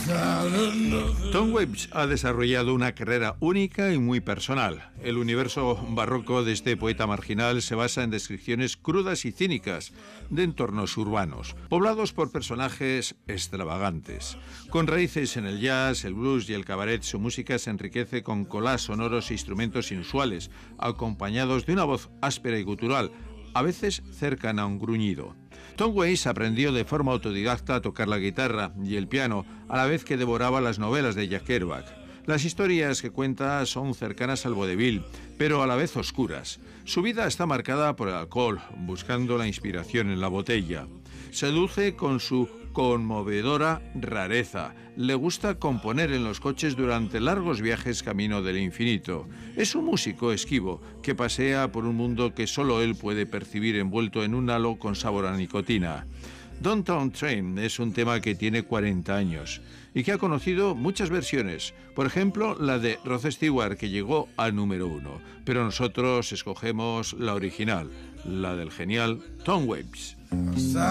Tom Waits ha desarrollado una carrera única y muy personal. El universo barroco de este poeta marginal se basa en descripciones crudas y cínicas de entornos urbanos, poblados por personajes extravagantes. Con raíces en el jazz, el blues y el cabaret, su música se enriquece con colas sonoros e instrumentos inusuales, acompañados de una voz áspera y gutural, a veces cercana a un gruñido. Tom Waits aprendió de forma autodidacta a tocar la guitarra y el piano, a la vez que devoraba las novelas de Jack Kerouac. Las historias que cuenta son cercanas al vodevil, pero a la vez oscuras. Su vida está marcada por el alcohol, buscando la inspiración en la botella. Seduce con su conmovedora rareza. Le gusta componer en los coches durante largos viajes camino del infinito. Es un músico esquivo que pasea por un mundo que solo él puede percibir envuelto en un halo con sabor a nicotina. Downtown Train es un tema que tiene 40 años y que ha conocido muchas versiones. Por ejemplo, la de Rod Stewart, que llegó al número 1. Pero nosotros escogemos la original, la del genial Tom Waits.